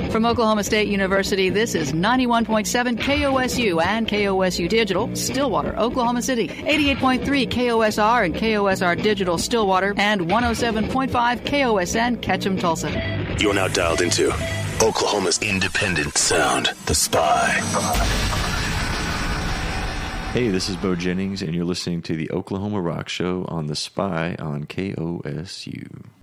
From Oklahoma State University, this is 91.7 KOSU and KOSU Digital, Stillwater, Oklahoma City, 88.3 KOSR and KOSR Digital, Stillwater, and 107.5 KOSN, Ketchum, Tulsa. You're now dialed into Oklahoma's independent sound, The Spy. Hey, this is Bo Jennings, and you're listening to the Oklahoma Rock Show on The Spy on KOSU.